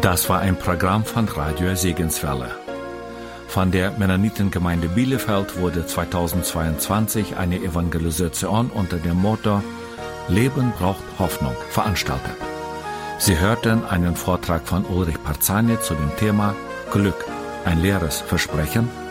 Das war ein Programm von Radio Segenswelle. Von der Mennonitengemeinde Bielefeld wurde 2022 eine Evangelisation unter dem Motto Leben braucht Hoffnung veranstaltet. Sie hörten einen Vortrag von Ulrich Parzani zu dem Thema Glück, ein leeres Versprechen